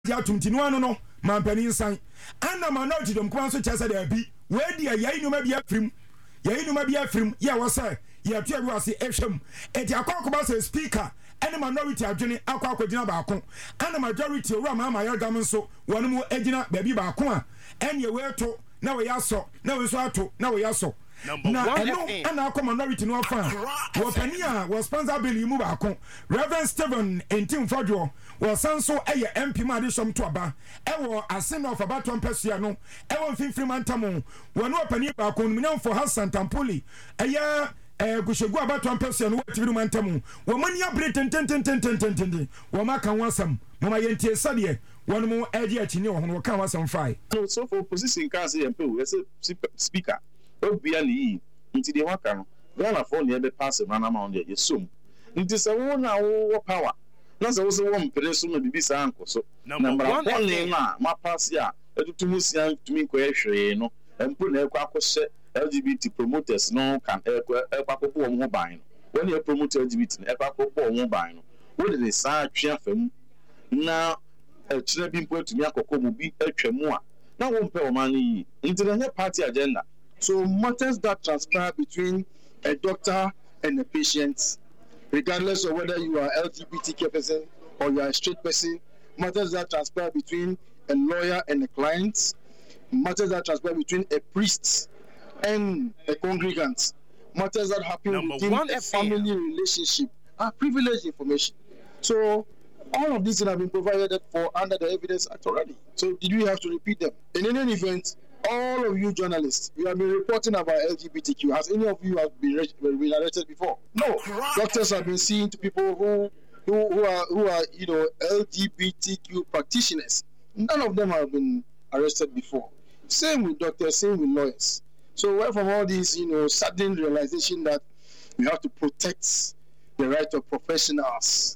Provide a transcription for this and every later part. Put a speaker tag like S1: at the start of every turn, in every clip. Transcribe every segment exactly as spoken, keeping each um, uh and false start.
S1: ya tuntinu ano no mampani nsan ana minority dom kwa so chese da bi we dia yayi numa bia frim yayi numa bia frim ya wasa ya tu awu ase ehwem eti akwakoba se speaker ene minority adwene akwa akogina baako ana majority owura ma ma yagam nso wonu mu agina ba bi baako a ene we to na we yaso na we so ato na we yaso na eno ana akọ minority no afa wo pani a wo sponsor bill mu baako Reverend Stephen Entim Fodwo wo sanso eye M P ma de som to aba e wo asen of abaton pesua no e wo mfimfiri mantamo wo no pani baako no nyam for Hassan Tampoli eye eh gushegu abaton pesua no watibiri mantamo wo mani abre tententententententen wo maka wasam mama yentie sade wonu mu edi akini wo hono kan wasam fai
S2: so for position kan say M P we say speaker obia ni nti de waka no Ghana for ne be pass man amount de yesum nti se wo na wo power na se wo se wo mpere so no bibi sa anko so number one na ma pass ya edutumu sia tumi ko ehwe no empo na ekwa akose L G B T promoters no kan ekwa akoko wo ho ban no when you promote L G B T ekwa akoko wo ho ban no wo de sa atwe afam na ekire bi mpo tumi akoko mu bi atwa mu a na wo mpe o man yi nti na party agenda. So matters that transpire between a doctor and a patient, regardless of whether you are L G B T Q person or you are a straight person, matters that transpire between a lawyer and a client, matters that transpire between a priest and a congregant, matters that happen Number within a family relationship are privileged information. So all of these have been provided for under the Evidence Act already. So did we have to repeat them? In any event, all of you journalists, you have been reporting about L G B T Q. Has any of you have been, been arrested before? No. Doctors have been seen to people who, who who are who are you know L G B T Q practitioners. None of them have been arrested before. Same with doctors, same with lawyers. So where from all this, you know, sudden realization that we have to protect the right of professionals.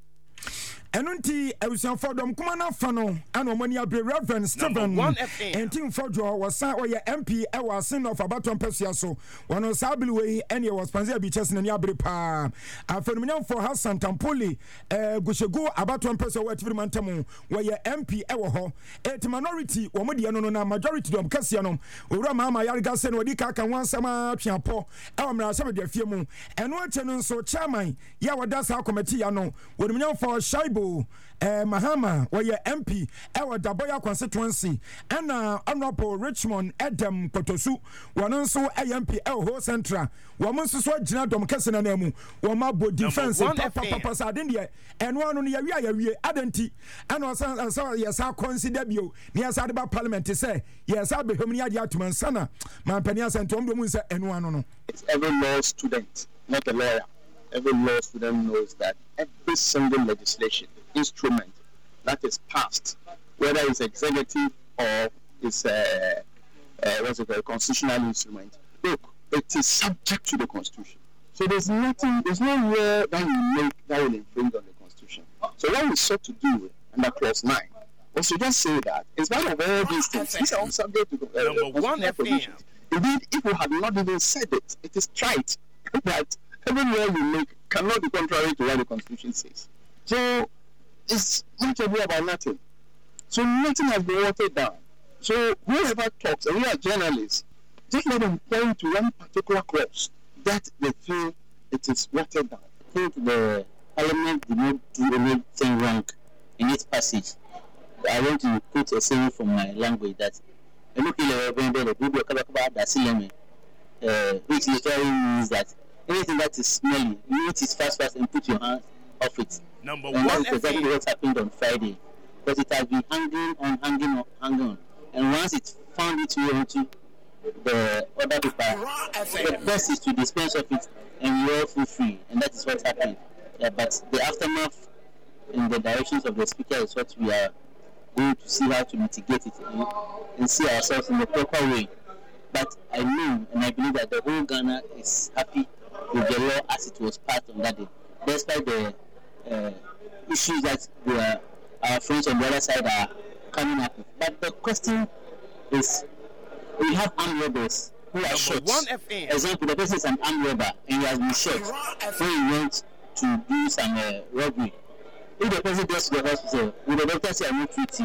S1: Enunti ewusan fodom kuma na fa no ana omani abre Reverend Stephen Entim Fodwo was oye M P e was sin of abaton pesua so wono sabili we ene was sponsor bi chese na abre pa afenumnyam for Hassan Tampoli eh gushegu abaton pesua watibiri mantamu we M P e wo ho et minority wo mode no na majority dom kase no owura mama yarga se no di ka kan wansama atweapo e wo mra se be fie mu eno ache no so chairman ya wada sa committee ya no wonumnyam for Shaibo eh Mahama where M P ewa Daboya constituency and uh, honorable Richmond Edem Kotosu wanonso M P el ho central wamonso so agina dom kese na nemu wama bo defense papa papa sadin de eno anu ne yawi ayawi adenti ana osan so yesa consider bio ne yesa de ba parliament say yesa be hom ne ade atuma sana man pani asentom do mu say eno anu no.
S3: It's every law student, not a lawyer. Every law student knows that every single legislation instrument that is passed, whether it's executive or it's a, uh, what's it called, constitutional instrument, look, it is subject to the Constitution. So there's nothing, there's no law that you make that will infringe on the Constitution. So what we sought to do under clause nine was to just say that in spite of all these things, these are all subject to the uh,
S4: Number one
S3: provisions. Indeed, if we had not even said it, it is trite that every law you make cannot be contrary to what the Constitution says. So it's much ado about nothing. So nothing has been watered down. So whoever talks, and we are journalists, just let them point to one particular clause that they feel it is watered down.
S5: I think the Parliament did not do anything wrong in its passage. I want to quote a saying from my language that which literally means that anything that is smelly, you eat it fast fast and put your hands off it.
S4: Number
S5: and
S4: one,
S5: that's exactly what happened on Friday. Because it has been hanging on, hanging on, hanging on. And once it found its way into the other paper, the best is to dispense of it and we all feel free. And that is what happened. Yeah, but the aftermath in the directions of the speaker is what we are going to see how to mitigate it and, and see ourselves in the proper way. But I know and I believe that the whole Ghana is happy with the law as it was passed on that day, despite the uh, issues that the, our friends on the other side are coming up with. But the question is, we have armed robbers who are shot. Example, the person is an armed robber and he has been shot when he went to do some uh, robbery. if the person gets to the hospital, will the doctor say I need treat